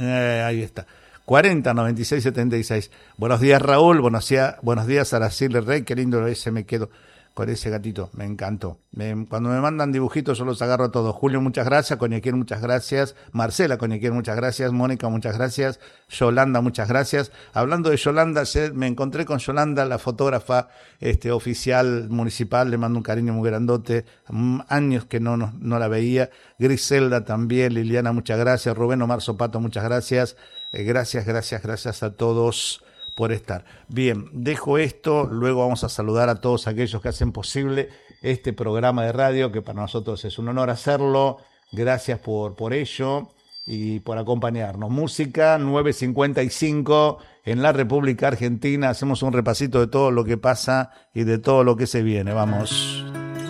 Ahí está. 40 96 76. Buenos días, Raúl. Buenos días, Araceli Rey. Qué lindo ese me quedo con ese gatito. Me encantó. Cuando me mandan dibujitos yo los agarro todos. Julio, muchas gracias. Coñequier, muchas gracias. Marcela Coñequier, muchas gracias. Mónica, muchas gracias. Yolanda, muchas gracias. Hablando de Yolanda, me encontré con Yolanda, la fotógrafa oficial municipal. Le mando un cariño muy grandote. Años que no la veía. Griselda también. Liliana, muchas gracias. Rubén Omar Sopato, muchas gracias. Gracias a todos por estar. Bien, dejo esto, luego vamos a saludar a todos aquellos que hacen posible este programa de radio, que para nosotros es un honor hacerlo. Gracias por ello y por acompañarnos. Música 9:55 en la República Argentina. Hacemos un repasito de todo lo que pasa y de todo lo que se viene. Vamos.